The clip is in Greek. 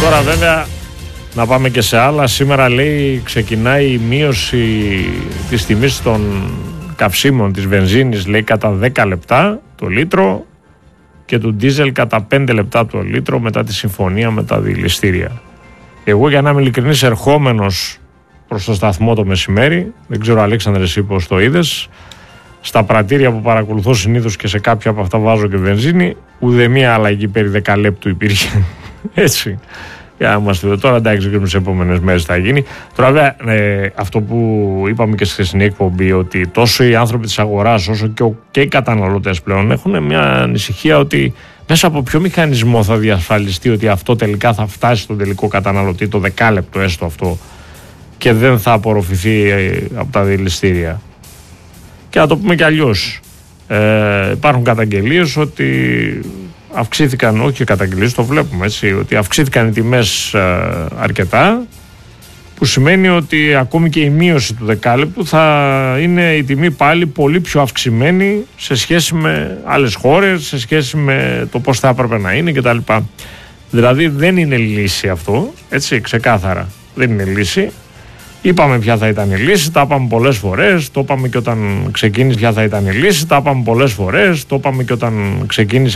Τώρα βέβαια να πάμε και σε άλλα. Σήμερα λέει ξεκινάει η μείωση της τιμής των καυσίμων της βενζίνης, λέει κατά 10 λεπτά το λίτρο και του ντίζελ κατά 5 λεπτά το λίτρο μετά τη συμφωνία με τα δηληστήρια. Εγώ, για να είμαι ειλικρινής, ερχόμενος προς το σταθμό το μεσημέρι, δεν ξέρω Αλέξανδρε εσύ πώς το είδες, στα πρατήρια που παρακολουθώ συνήθως και σε κάποια από αυτά βάζω και βενζίνη, ουδέμια αλλαγή περί 10 λεπτού υπήρχε. Έτσι. Για να είμαστε τώρα, εντάξει, και τις επόμενες μέρες θα γίνει. Τώρα βέβαια αυτό που είπαμε και στη χθεσινή εκπομπή, ότι τόσο οι άνθρωποι της αγοράς όσο και οι καταναλωτές πλέον έχουν μια ανησυχία ότι μέσα από ποιο μηχανισμό θα διασφαλιστεί ότι αυτό τελικά θα φτάσει στον τελικό καταναλωτή, το 10 λεπτό έστω αυτό, και δεν θα απορροφηθεί από τα δηληστήρια. Και να το πούμε κι αλλιώς, υπάρχουν καταγγελίες ότι αυξήθηκαν, όχι καταγγελίες, το βλέπουμε έτσι, ότι αυξήθηκαν οι τιμές αρκετά, που σημαίνει ότι ακόμη και η μείωση του δεκάλεπτου θα είναι η τιμή πάλι πολύ πιο αυξημένη σε σχέση με άλλες χώρες, σε σχέση με το πώς θα έπρεπε να είναι κτλ. Δηλαδή δεν είναι λύση αυτό, έτσι, ξεκάθαρα δεν είναι λύση. Είπαμε ποια θα ήταν η λύση, τα είπαμε πολλές φορές, το είπαμε και όταν ξεκίνησε ποια θα ήταν η λύση, τα είπαμε πολλές φορές, το είπαμε και όταν ξεκίνησε